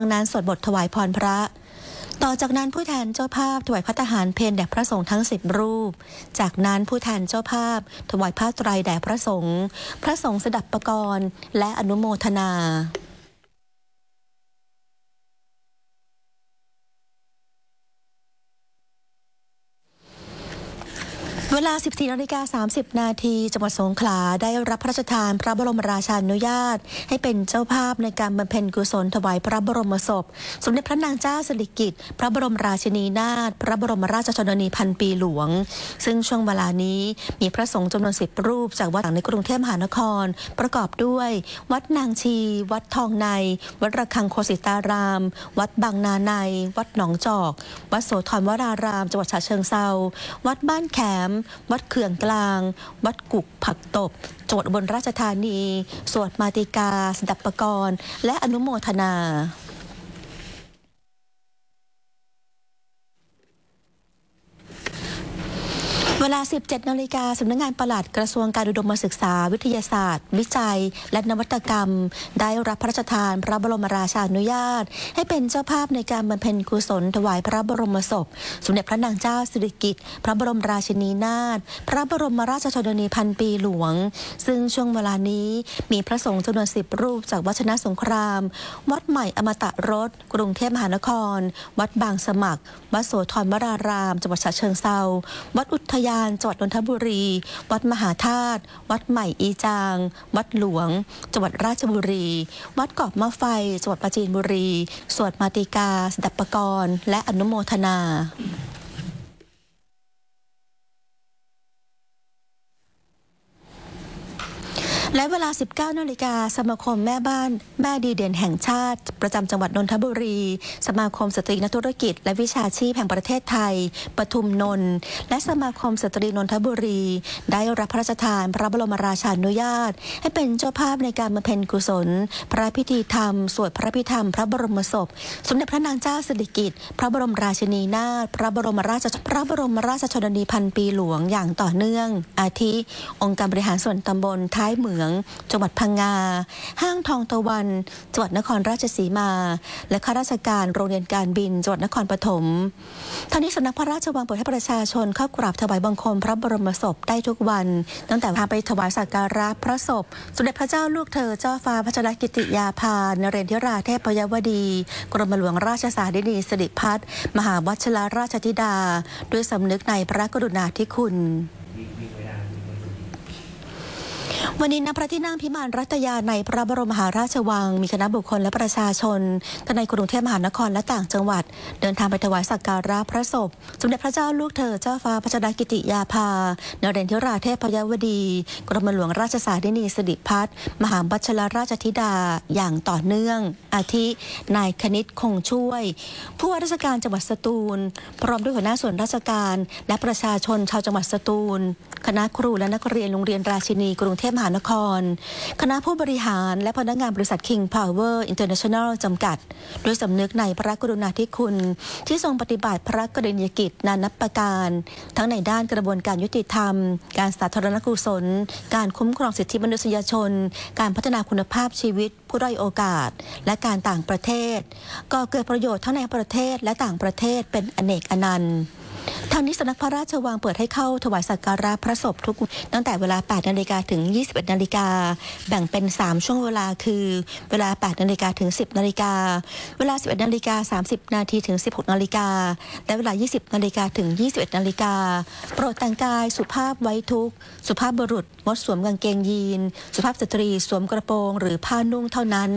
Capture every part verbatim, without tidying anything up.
นั้นสวดบทถวายพรพระต่อจากนั้นผู้แทนเจ้าภาพถวายภัตตาหารเพลแด่พระสงฆ์ทั้งสิบรูปจากนั้นผู้แทนเจ้าภาพถวายผ้าไตรแด่พระสงฆ์พระสงฆ์สดับปกรณ์และอนุโมทนาเวลา สิบสี่นาฬิกาสามสิบนาทีจังหวัดสงขลาได้รับพระราชทานพระบรมราชานุญาตให้เป็นเจ้าภาพในการบำเพ็ญกุศลถวายพระบรมศพสมเด็จพระนางเจ้าสิริกิติ์พระบรมราชินีนาถพระบรมราชชนนีพันปีหลวงซึ่งช่วงเวลานี้มีพระสงฆ์จำนวนสิบรูปจากวัดต่างในกรุงเทพมหานครประกอบด้วยวัดนางชีวัดทองในวัดระฆังโคสิตารามวัดบางนาในวัดหนองจอกวัดโสธรวรารามจังหวัดฉะเชิงเทราวัดบ้านแขมวัดเขื่องกลางวัดกุกผักตบจังหวัดอุบลราชธานีสวดมาติกาสดับปกรณ์และอนุโมทนาเวลา สิบเจ็ดนาฬิกาสำนักงานปลัดกระทรวงการอุดมศึกษาวิทยาศาสตร์วิจัยและนวัตกรรมได้รับพระราชทานพระบรมราชานุญาตให้เป็นเจ้าภาพในการบำเพ็ญกุศลถวายพระบรมศพสมเด็จพระนางเจ้าสิริกิติ์พระบรมราชินีนาถพระบรมราชชนนีพันปีหลวงซึ่งช่วงเวลานี้มีพระสงฆ์จำนวนสิบรูปจากวัดชนะสงครามวัดใหม่อมตะรสกรุงเทพมหานครวัดบางสมัครวัดโสธรวรารามจังหวัดฉะเชิงเทราวัดอุทยานจังหวัดนนทบุรีวัดมหาธาตุวัดใหม่อีจางวัดหลวงจังหวัดราชบุรีวัดเกาะมะไฟจังหวัดปราจีนบุรีสวดมาติกาสดับปกรณ์และอนุโมทนาและเวลา สิบเก้านาฬิกาสมาคมแม่บ้านแม่ดีเด่นแห่งชาติประจำจังหวัดนนทบุรีสมาคมสตรีนักธุรกิจและวิชาชีพแห่งประเทศไทยปทุมนนท์และสมาคมสตรีนนทบุรีได้รับพระราชทานพระบรมราชานุญาตให้เป็นเจ้าภาพในการบำเพ็ญกุศลพระพิธีธรรมสวดพระพิธรรมพระบรมศพสมเด็จพระนางเจ้าสิริกิติ์พระบรมราชินีนาถพระบรมราชพระบรมราชชนนีพันปีหลวงอย่างต่อเนื่องอาทิองค์การบริหารส่วนตำบลท้ายเหมืองจังหวัดพังงาห้างทองตะวันจังหวัดนครราชสีมาและข้าราชการโรงเรียนการบินจังหวัดนครปฐมทั้งนี้สำนักพระราชวังเปิดให้ประชาชนเข้ากราบถวายบังคมพระบรมศพได้ทุกวันตั้งแต่พาไปถวายสักการะพระศพสมเด็จพระเจ้าลูกเธอเจ้าฟ้าพัชรกิติยาภานเรนทิราเทพยวดีกรมหลวงราชสารินีสิริพัฒน์มหาวชิรราชธิดาด้วยสำนึกในพระกรุณาธิคุณวันนี้ณพระที่นั่งพิมานรัตยาในพระบรมมหาราชวังมีคณะบุคคลและประชาชนทั้งในกรุงเทพมหานครและต่างจังหวัดเดินทางไปถวายสักการะพระศพสมเด็จพระเจ้าลูกเธอเจ้าฟ้าพัชรกิติยาภานเรนทิราเทพยวดีกรมหลวงราชสารินีสิริพัฒน์มหาวชิรราชธิดาอย่างต่อเนื่องอาทินายคณิตคงช่วยผู้ว่าราชการจังหวัดสตูลพร้อมด้วยหัวหน้าส่วนราชการและประชาชนชาวจังหวัดสตูลคณะครูและนักเรียนโรงเรียนราชินีกรุงเทพมหานครคณะผู้บริหารและพนักงานบริษัท King Power International จำกัดด้วยสำนึกในพระกรุณาธิคุณที่ทรงปฏิบัติพระกรณียกิจนานับประการทั้งในด้านกระบวนการยุติธรรมการสาธารณกุศลการคุ้มครองสิทธิมนุษยชนการพัฒนาคุณภาพชีวิตผู้ด้อยโอกาสและการต่างประเทศก่อเกิดประโยชน์ทั้งในประเทศและต่างประเทศเป็นอเนกอนันต์ทางนี้สำนักพระราชวังเปิดให้เข้าถวายสักการะพระศพทุกตั้งแต่เวลา แปดนาฬิกา ถึง ยี่สิบเอ็ดนาฬิกาแบ่งเป็น สาม ช่วงเวลาคือเวลา แปดนาฬิกา ถึง สิบนาฬิกาเวลา สิบเอ็ดนาฬิกาสามสิบนาที ถึง สิบหกนาฬิกาและเวลา ยี่สิบนาฬิกา ถึง ยี่สิบเอ็ดนาฬิกาโปรดแต่งกายสุภาพไว้ทุกข์สุภาพบุรุษงดสวมกางเกงยีนสุภาพสตรีสวมกระโปรงหรือผ้านุ่งเท่านั้น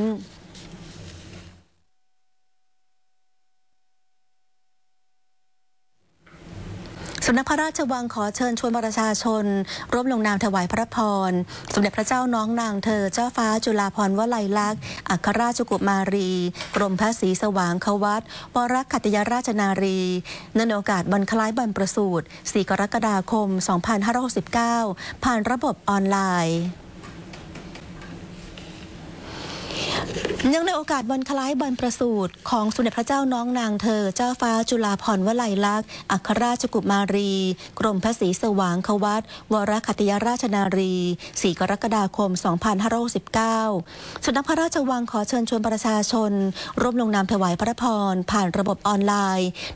สำนักพระราชวังขอเชิญชวนประชาชนร่วมลงนามถวายพระพรสมเด็จพระเจ้าน้องนางเธอเจ้าฟ้าจุฬาภรณ์วลัยลักษณ์อัครราชกุมารีกรมพระศรีสว่างควัตรวรขัตติยราชนารีเนื่องในโอกาสวันคล้ายวันประสูติสี่กรกฎาคมสองพันห้าร้อยหกสิบเก้าผ่านระบบออนไลน์เนื่องในโอกาสวันคล้ายวันประสูติของสมเด็จพระเจ้าน้องนางเธอเจ้าฟ้าจุฬาภรณ์วลัยลักษณ์อัครราชกุมารี กรมพระศรีสว่างควัตรวรคัตยราชนารีสี่กรกฎาคม สองพันห้าร้อยหกสิบเก้า สำนักพระราชวังขอเชิญชวนประชาชนร่วมลงนามถวายพระพรผ่านระบบออนไลน์